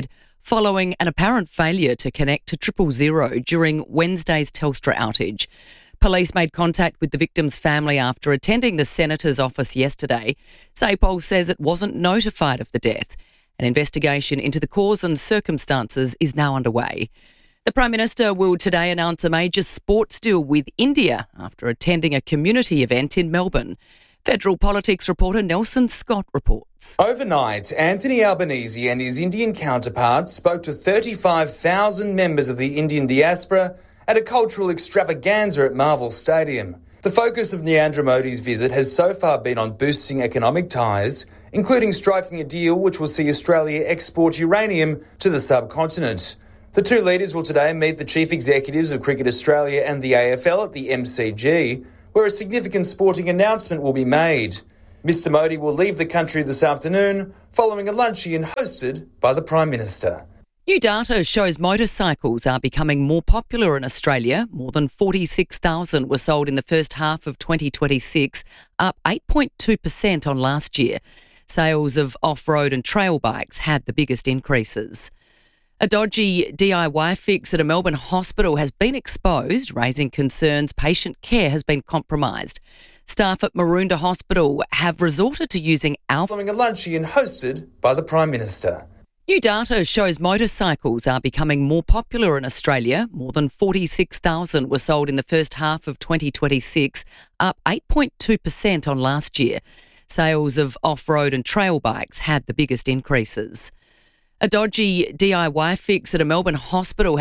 following an apparent failure to connect to 000 during Wednesday's Telstra outage. Police made contact with the victim's family after attending the Senator's office yesterday. SAPOL says it wasn't notified of the death. An investigation into the cause and circumstances is now underway. The Prime Minister will today announce a major sports deal with India after attending a community event in Melbourne. Federal politics reporter Nelson Scott reports. Overnight, Anthony Albanese and his Indian counterparts spoke to 35,000 members of the Indian diaspora at a cultural extravaganza at Marvel Stadium. The focus of Narendra Modi's visit has so far been on boosting economic ties, including striking a deal which will see Australia export uranium to the subcontinent. The two leaders will today meet the chief executives of Cricket Australia and the AFL at the MCG, where a significant sporting announcement will be made. Mr Modi will leave the country this afternoon following a luncheon hosted by the Prime Minister. New data shows motorcycles are becoming more popular in Australia. More than 46,000 were sold in the first half of 2026, up 8.2% on last year. Sales of off-road and trail bikes had the biggest increases. A dodgy DIY fix at a Melbourne hospital has been exposed, raising concerns patient care has been compromised. Staff at Maroondah Hospital have resorted to using following a luncheon hosted by the Prime Minister. New data shows motorcycles are becoming more popular in Australia. More than 46,000 were sold in the first half of 2026, up 8.2% on last year. Sales of off-road and trail bikes had the biggest increases. A dodgy DIY fix at a Melbourne hospital